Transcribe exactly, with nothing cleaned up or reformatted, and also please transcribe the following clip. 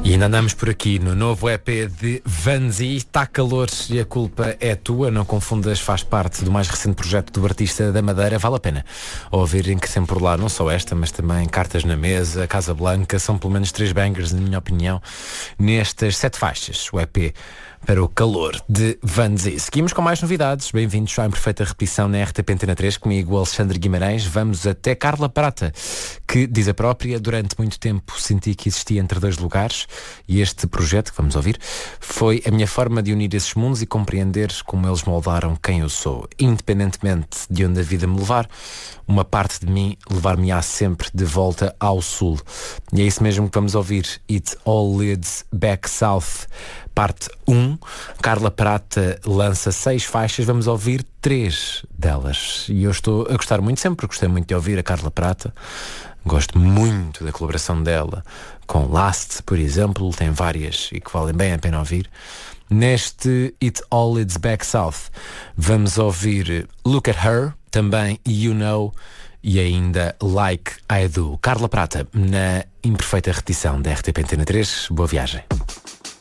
E ainda andamos por aqui no novo E P de Vanzi. Está calor e a culpa é tua. Não confundas, faz parte do mais recente projeto do artista da Madeira. Vale a pena ouvirem que sempre por lá, não só esta, mas também Cartas na Mesa, Casa Blanca. São pelo menos três bangers, na minha opinião, nestas sete faixas. O E P para o calor de Vanzi. Seguimos com mais novidades. Bem-vindos à Imperfeita Repetição na R T P Antena três, comigo Alexandre Guimarães. Vamos até Carla Prata, que diz a própria: durante muito tempo senti que existia entre dois lugares, e este projeto que vamos ouvir foi a minha forma de unir esses mundos e compreender como eles moldaram quem eu sou. Independentemente de onde a vida me levar, uma parte de mim levar-me-á sempre de volta ao sul. E é isso mesmo que vamos ouvir. It All Leads Back South, parte um. Carla Prata lança seis faixas, vamos ouvir três delas. E eu estou a gostar muito, sempre gostei muito de ouvir a Carla Prata. Gosto muito da colaboração dela com Last, por exemplo. Tem várias e que valem bem a pena ouvir. Neste It All Leads Back South vamos ouvir Look at Her, também You Know e ainda Like I Do. Carla Prata na Imperfeita Repetição da R T P Antena três. Boa viagem.